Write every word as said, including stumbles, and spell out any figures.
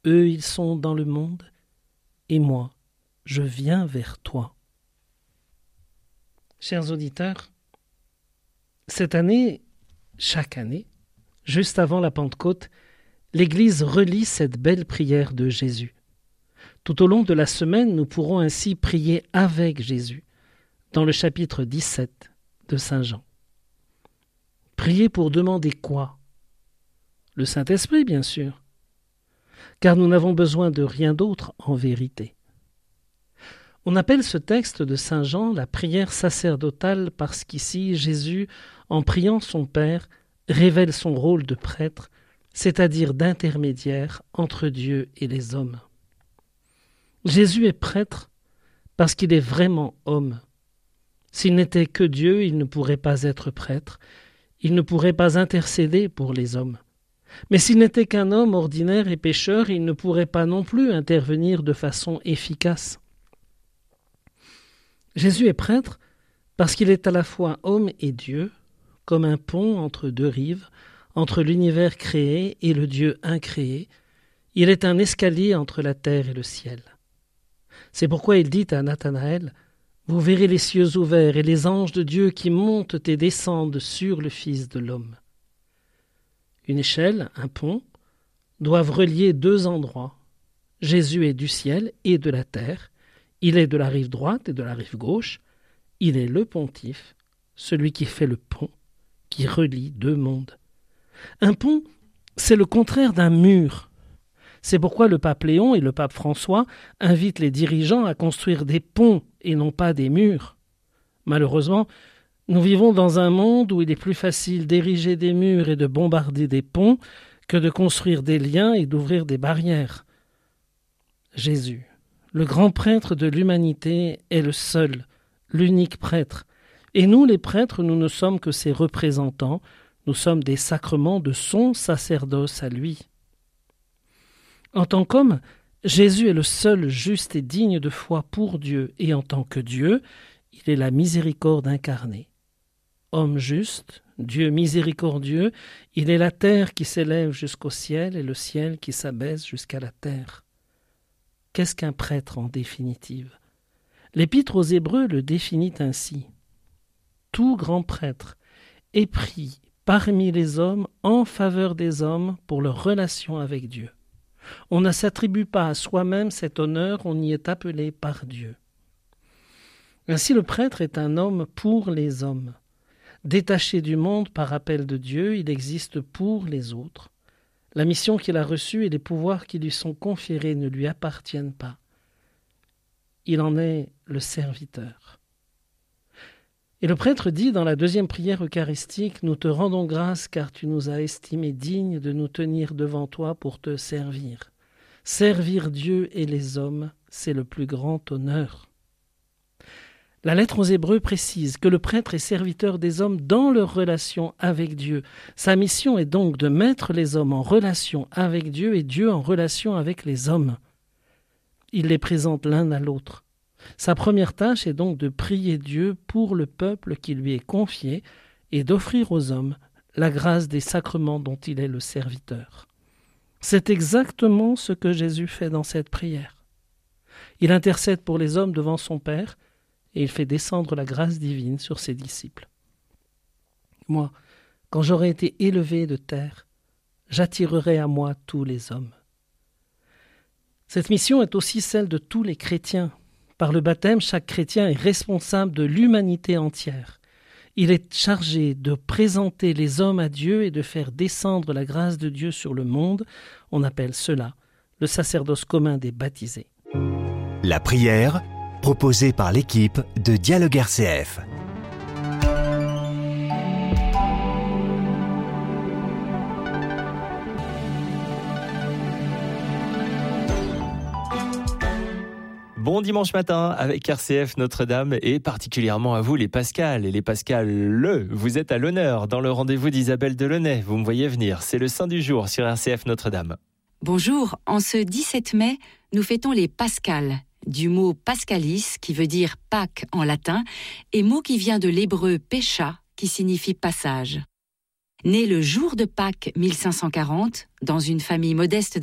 Eux, ils sont dans le monde, et moi, je viens vers toi. Chers auditeurs, cette année, chaque année, juste avant la Pentecôte, l'Église relit cette belle prière de Jésus. Tout au long de la semaine, nous pourrons ainsi prier avec Jésus, dans le chapitre dix-sept de Saint Jean. Prier pour demander quoi ? Le Saint-Esprit, bien sûr, car nous n'avons besoin de rien d'autre en vérité. On appelle ce texte de Saint Jean la prière sacerdotale parce qu'ici, Jésus, en priant son Père, révèle son rôle de prêtre, c'est-à-dire d'intermédiaire entre Dieu et les hommes. Jésus est prêtre parce qu'il est vraiment homme. S'il n'était que Dieu, il ne pourrait pas être prêtre, il ne pourrait pas intercéder pour les hommes. Mais s'il n'était qu'un homme ordinaire et pécheur, il ne pourrait pas non plus intervenir de façon efficace. Jésus est prêtre parce qu'il est à la fois homme et Dieu, comme un pont entre deux rives, entre l'univers créé et le Dieu incréé. Il est un escalier entre la terre et le ciel. C'est pourquoi il dit à Nathanaël, « Vous verrez les cieux ouverts et les anges de Dieu qui montent et descendent sur le Fils de l'homme. » Une échelle, un pont, doivent relier deux endroits. Jésus est du ciel et de la terre. Il est de la rive droite et de la rive gauche. Il est le pontife, celui qui fait le pont, qui relie deux mondes. Un pont, c'est le contraire d'un mur. C'est pourquoi le pape Léon et le pape François invitent les dirigeants à construire des ponts et non pas des murs. Malheureusement, nous vivons dans un monde où il est plus facile d'ériger des murs et de bombarder des ponts que de construire des liens et d'ouvrir des barrières. Jésus, le grand prêtre de l'humanité, est le seul, l'unique prêtre. Et nous, les prêtres, nous ne sommes que ses représentants, nous sommes des sacrements de son sacerdoce à lui. En tant qu'homme, Jésus est le seul juste et digne de foi pour Dieu, et en tant que Dieu, il est la miséricorde incarnée. Homme juste, Dieu miséricordieux, il est la terre qui s'élève jusqu'au ciel et le ciel qui s'abaisse jusqu'à la terre. Qu'est-ce qu'un prêtre en définitive ? L'Épître aux Hébreux le définit ainsi. Tout grand prêtre est pris parmi les hommes en faveur des hommes pour leur relation avec Dieu. On ne s'attribue pas à soi-même cet honneur, on y est appelé par Dieu. Ainsi le prêtre est un homme pour les hommes. Détaché du monde par appel de Dieu, il existe pour les autres. La mission qu'il a reçue et les pouvoirs qui lui sont conférés ne lui appartiennent pas. Il en est le serviteur. Et le prêtre dit dans la deuxième prière eucharistique, « Nous te rendons grâce car tu nous as estimés dignes de nous tenir devant toi pour te servir. » Servir Dieu et les hommes, c'est le plus grand honneur. La lettre aux Hébreux précise que le prêtre est serviteur des hommes dans leur relation avec Dieu. Sa mission est donc de mettre les hommes en relation avec Dieu et Dieu en relation avec les hommes. Il les présente l'un à l'autre. Sa première tâche est donc de prier Dieu pour le peuple qui lui est confié et d'offrir aux hommes la grâce des sacrements dont il est le serviteur. C'est exactement ce que Jésus fait dans cette prière. Il intercède pour les hommes devant son Père et il fait descendre la grâce divine sur ses disciples. Moi, quand j'aurai été élevé de terre, j'attirerai à moi tous les hommes. Cette mission est aussi celle de tous les chrétiens. Par le baptême, chaque chrétien est responsable de l'humanité entière. Il est chargé de présenter les hommes à Dieu et de faire descendre la grâce de Dieu sur le monde. On appelle cela le sacerdoce commun des baptisés. La prière, proposée par l'équipe de Dialogue R C F. Bon dimanche matin avec R C F Notre-Dame et particulièrement à vous les Pascal et les Pascal le. Vous êtes à l'honneur dans le rendez-vous d'Isabelle Delaunay. Vous me voyez venir, c'est le Saint du jour sur R C F Notre-Dame. Bonjour, en ce dix-sept mai, nous fêtons les Pascales, du mot pascalis qui veut dire Pâques en latin et mot qui vient de l'hébreu pécha qui signifie passage. Né le jour de Pâques mille cinq cent quarante dans une famille modeste